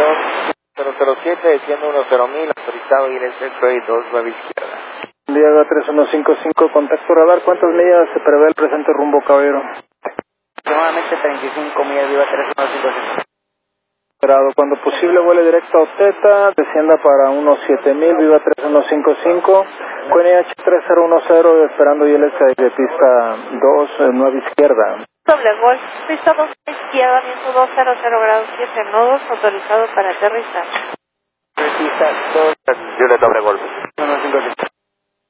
2007, desciendo 10.000, autorizado ILS Express 29 izquierda. Diaga 3155, contacto radar, ¿cuántas millas se prevé el presente rumbo, caballero? Aproximadamente 35 millas, Viva 3155. Cuando posible vuele directo a Oteta, descienda para unos 7.000, Viva 3155, QNH 3010, esperando ILS de pista 2, 9 izquierda. Doble Golf, pista 2 izquierda, viento 200 grados 7 nudos, autorizado para aterrizar. Pista 2, Juliet doble Golf. 155.